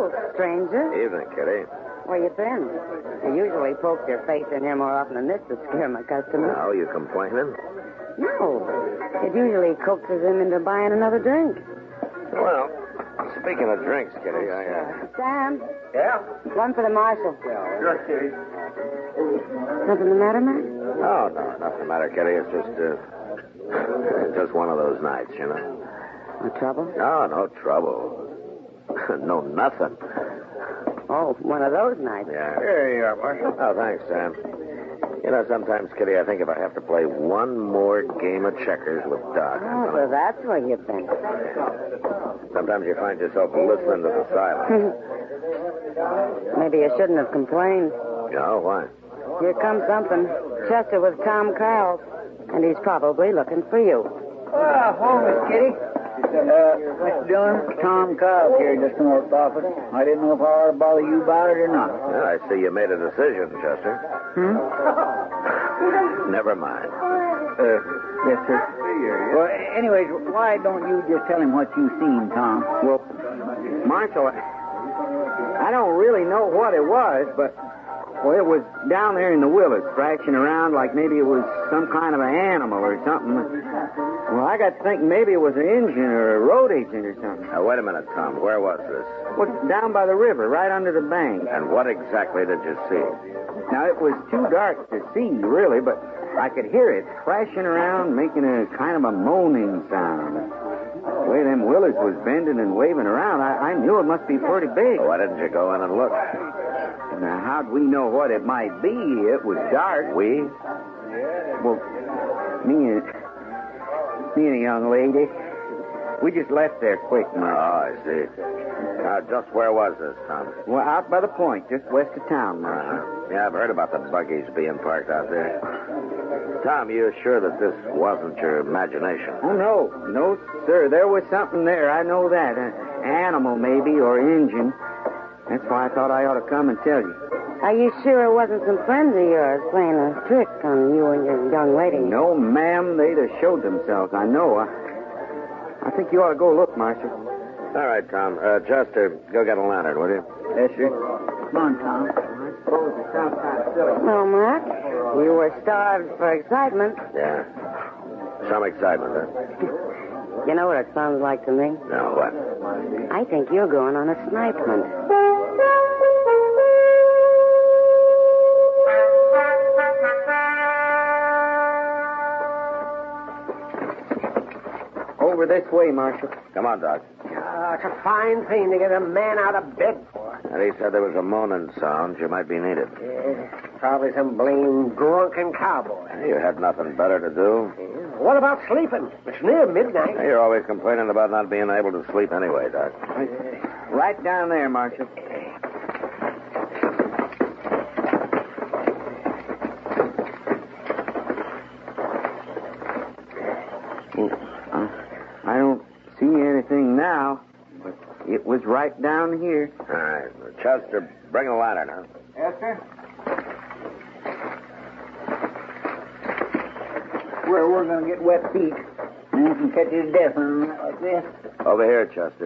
Hello, stranger. Evening, Kitty. Where you been? You usually poke your face in here more often than this to scare my customers. Now, you complaining? No. It usually coaxes him into buying another drink. Well, speaking of drinks, Kitty, Sam, Yeah? one for the marshal. Sure, Kitty. Something the matter, Matt? Oh, no, nothing the matter, Kitty. It's just one of those nights, you know. No trouble? No trouble. No, nothing. Oh, one of those nights. Yeah. Here you are, Marshal. Oh, thanks, Sam. You know, sometimes, Kitty, I think if I have to play one more game of checkers with Doc, Oh, so that's where you've been. sometimes you find yourself listening to the silence. Maybe you shouldn't have complained. You know, why? Here comes something. Chester with Tom Carl, and he's probably looking for you. Hello, Miss Kitty. Mr. Dillon, Tom Cobb here just in our office. I didn't know if I ought to bother you about it or not. Well, I see you made a decision, Chester. Never mind. Yes, sir. Well, anyways, why don't you just tell him what you've seen, Tom? Well, Marshal, I don't really know what it was, but, well, it was down there in the willows, thrashing around like maybe it was some kind of an animal or something. Well, I got to thinking maybe it was an engine or a road agent or something. Now, wait a minute, Tom. Where was this? Well, down by the river, right under the bank. And what exactly did you see? Now, it was too dark to see, really, but I could hear it thrashing around, making a kind of a moaning sound. The way them willows was bending and waving around, I knew it must be pretty big. Why didn't you go in and look? Now, how'd we know what it might be? It was dark. We? Well, me and a young lady, we just left there quick, Oh, I see. Now, just where was this, Tom? Well, out by the point, just west of town, Marshal. Yeah, I've heard about the buggies being parked out there. Tom, you sure that this wasn't your imagination? Oh, no, sir. There was something there. I know that. An animal, maybe, or engine. That's why I thought I ought to come and tell you. Are you sure it wasn't some friends of yours playing a trick on you and your young lady? No, ma'am. They'd have showed themselves. I know. I think you ought to go look, Marshal. All right, Tom. Chester, go get a lantern, will you? Yes, sir. Come on, Tom. I suppose it sounds kind of silly. Well, Matt, you were starved for excitement. Yeah. Some excitement, huh? You know what it sounds like to me? No, what? I think you're going on a snipe hunt. Over this way, Marshal. Come on, Doc. It's a fine thing to get a man out of bed for. And he said there was a moaning sound. You might be needed. Probably some blame drunken cowboy. You had nothing better to do. What about sleeping? It's near midnight. You're always complaining about not being able to sleep anyway, Doc. Right down there, Marshal. I don't see anything now, but it was right down here. All right. Chester, bring a lantern, huh? Yes, sir. We're going to get wet feet. And you can catch his death on a night like this. Over here, Chester.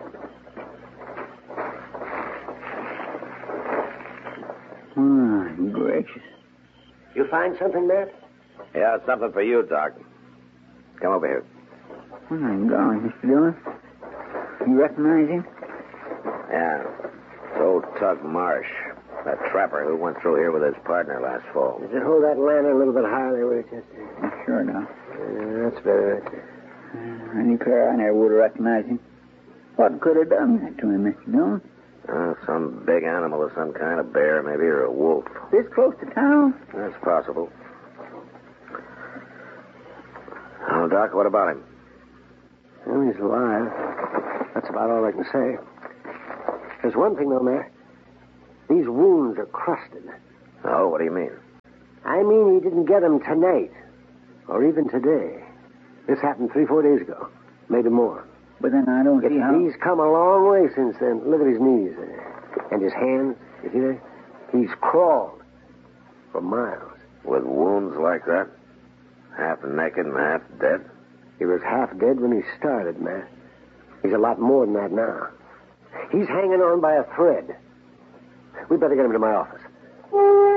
Oh, gracious. You find something, Matt? Yeah, something for you, Doc. Come over here. Oh, my golly, Mr. Dillon. You recognize him? Yeah. It's old Tug Marsh, that trapper who went through here with his partner last fall. Does it hold that lantern a little bit higher there, will it, Chester? Sure enough. That's better. I declare I never would have recognized him. What could have done that to him, Mr. Dillon? Some big animal of some kind, a bear maybe, or a wolf. This close to town? That's possible. Oh, Doc, what about him? Well, he's alive. That's about all I can say. There's one thing, though, Matt. These wounds are crusted. Oh, what do you mean? I mean he didn't get them tonight. Or even today. This happened 3-4 days ago. Maybe more. But then I don't see how... He's come a long way since then. Look at his knees there. And his hands. You see that? He's crawled for miles. With wounds like that? Half naked and half dead? He was half dead when he started, Matt. He's a lot more than that now. He's hanging on by a thread. We'd better get him to my office.